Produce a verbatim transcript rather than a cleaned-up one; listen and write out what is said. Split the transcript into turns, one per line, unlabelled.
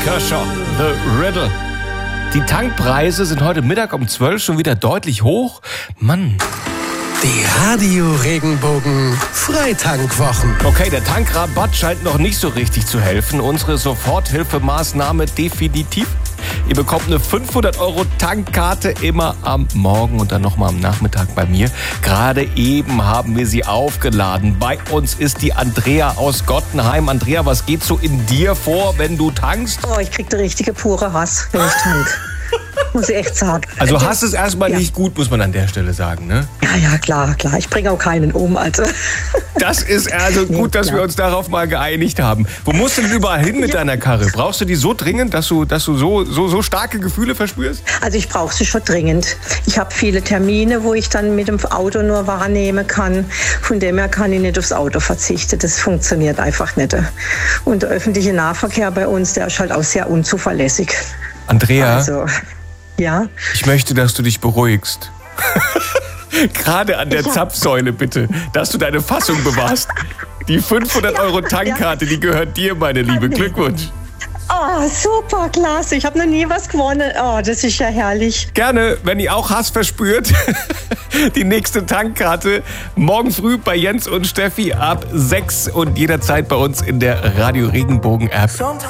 Kershaw, The Riddle. Die Tankpreise sind heute Mittag um zwölf schon wieder deutlich hoch. Mann.
Die Radio-Regenbogen Freitankwochen.
Okay, der Tankrabatt scheint noch nicht so richtig zu helfen. Unsere Soforthilfemaßnahme definitiv. Ihr bekommt eine fünfhundert Euro Tankkarte immer am Morgen und dann nochmal am Nachmittag bei mir. Gerade eben haben wir sie aufgeladen. Bei uns ist die Andrea aus Gottenheim. Andrea, was geht so in dir vor, wenn du tankst?
Oh, ich krieg da richtige pure Hass, wenn ich tank. Muss ich echt sagen.
Also Hass ist erstmal
ja.
nicht gut, muss man an der Stelle sagen, ne?
Ja, ja, klar, klar. Ich bringe auch keinen um, also.
Das ist also
Nee,
gut, dass
klar.
wir uns darauf mal geeinigt haben. Wo musst du denn überall hin mit
Ja.
deiner Karre? Brauchst du die so dringend, dass du, dass du so, so, so starke Gefühle verspürst?
Also ich brauche sie schon dringend. Ich habe viele Termine, wo ich dann mit dem Auto nur wahrnehmen kann. Von dem her kann ich nicht aufs Auto verzichten. Das funktioniert einfach nicht. Und der öffentliche Nahverkehr bei uns, der ist halt auch sehr unzuverlässig.
Andrea,
Also, ja.
ich möchte, dass du dich beruhigst. Gerade an der
Ja.
Zapfsäule bitte, dass du deine Fassung bewahrst. Die fünfhundert Euro Tankkarte, die gehört dir, meine Liebe. Glückwunsch.
Oh, super, klasse. Ich habe noch nie was gewonnen. Oh, das ist ja herrlich.
Gerne, wenn ihr auch Hass verspürt, die nächste Tankkarte morgen früh bei Jens und Steffi ab sechs und jederzeit bei uns in der Radio Regenbogen App.